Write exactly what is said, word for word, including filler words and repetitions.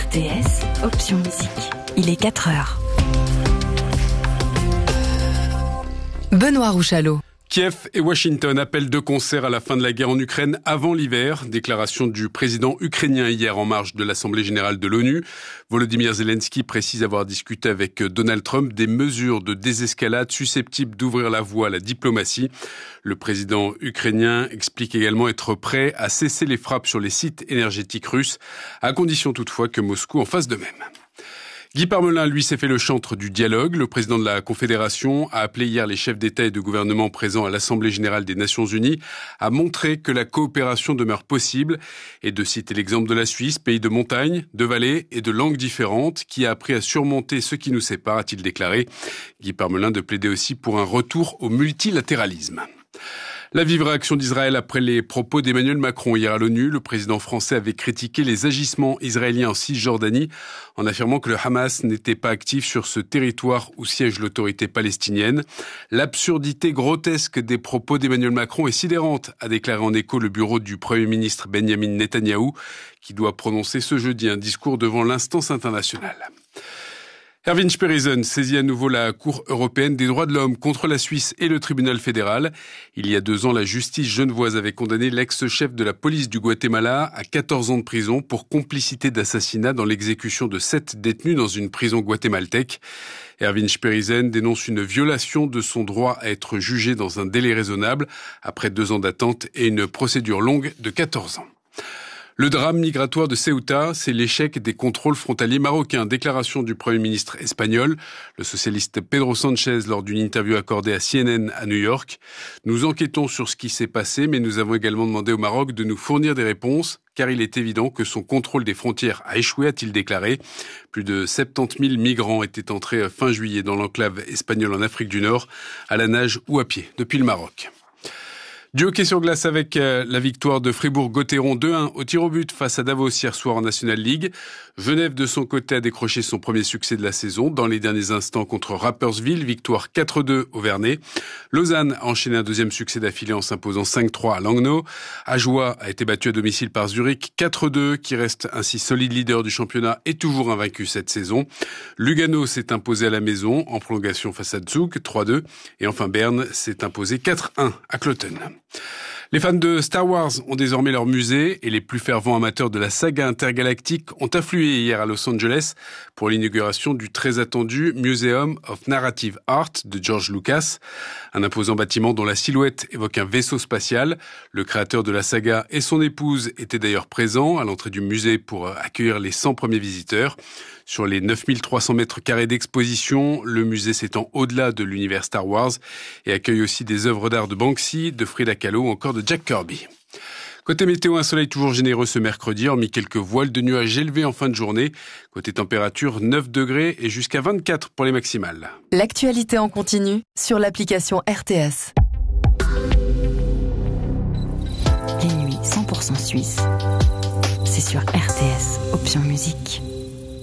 R T S, option musique. Il est quatre heures. Benoît Rouchalot. Kiev et Washington appellent de concert à la fin de la guerre en Ukraine avant l'hiver. Déclaration du président ukrainien hier en marge de l'Assemblée générale de l'ONU. Volodymyr Zelensky précise avoir discuté avec Donald Trump des mesures de désescalade susceptibles d'ouvrir la voie à la diplomatie. Le président ukrainien explique également être prêt à cesser les frappes sur les sites énergétiques russes, à condition toutefois que Moscou en fasse de même. Guy Parmelin, lui, s'est fait le chantre du dialogue. Le président de la Confédération a appelé hier les chefs d'État et de gouvernement présents à l'Assemblée générale des Nations unies à montrer que la coopération demeure possible et de citer l'exemple de la Suisse, pays de montagne, de vallées et de langues différentes, qui a appris à surmonter ce qui nous sépare, a-t-il déclaré. Guy Parmelin de plaider aussi pour un retour au multilatéralisme. La vive réaction d'Israël après les propos d'Emmanuel Macron hier à l'ONU. Le président français avait critiqué les agissements israéliens en Cisjordanie en affirmant que le Hamas n'était pas actif sur ce territoire où siège l'autorité palestinienne. L'absurdité grotesque des propos d'Emmanuel Macron est sidérante, a déclaré en écho le bureau du Premier ministre Benjamin Netanyahou, qui doit prononcer ce jeudi un discours devant l'instance internationale. Erwin Sperisen saisit à nouveau la Cour européenne des droits de l'homme contre la Suisse et le tribunal fédéral. Il y a deux ans, la justice genevoise avait condamné l'ex-chef de la police du Guatemala à quatorze ans de prison pour complicité d'assassinat dans l'exécution de sept détenus dans une prison guatémaltèque. Erwin Sperisen dénonce une violation de son droit à être jugé dans un délai raisonnable après deux ans d'attente et une procédure longue de quatorze ans. Le drame migratoire de Ceuta, c'est l'échec des contrôles frontaliers marocains. Déclaration du Premier ministre espagnol, le socialiste Pedro Sanchez, lors d'une interview accordée à C N N à New York. Nous enquêtons sur ce qui s'est passé, mais nous avons également demandé au Maroc de nous fournir des réponses, car il est évident que son contrôle des frontières a échoué, a-t-il déclaré. Plus de soixante-dix mille migrants étaient entrés fin juillet dans l'enclave espagnole en Afrique du Nord, à la nage ou à pied, depuis le Maroc. Du hockey sur glace avec la victoire de Fribourg-Gotteron deux un au tir au but face à Davos hier soir en National League. Genève, de son côté, a décroché son premier succès de la saison dans les derniers instants contre Rapperswil, victoire quatre deux au Vernet. Lausanne a enchaîné un deuxième succès d'affilée en s'imposant cinq trois à Langnau. Ajoie a été battu à domicile par Zurich quatre deux, qui reste ainsi solide leader du championnat et toujours invaincu cette saison. Lugano s'est imposé à la maison en prolongation face à Zug trois deux. Et enfin Berne s'est imposé quatre un à Cloten. Les fans de Star Wars ont désormais leur musée et les plus fervents amateurs de la saga intergalactique ont afflué hier à Los Angeles pour l'inauguration du très attendu Museum of Narrative Art de George Lucas, un imposant bâtiment dont la silhouette évoque un vaisseau spatial. Le créateur de la saga et son épouse étaient d'ailleurs présents à l'entrée du musée pour accueillir les cent premiers visiteurs. Sur les neuf mille trois cents mètres carrés d'exposition, le musée s'étend au-delà de l'univers Star Wars et accueille aussi des œuvres d'art de Banksy, de Frida Kahlo ou encore de Jack Kirby. Côté météo, un soleil toujours généreux ce mercredi, hormis quelques voiles de nuages élevés en fin de journée. Côté température, neuf degrés et jusqu'à vingt-quatre pour les maximales. L'actualité en continu sur l'application R T S. Les nuits cent pour cent suisses, c'est sur R T S, option musique.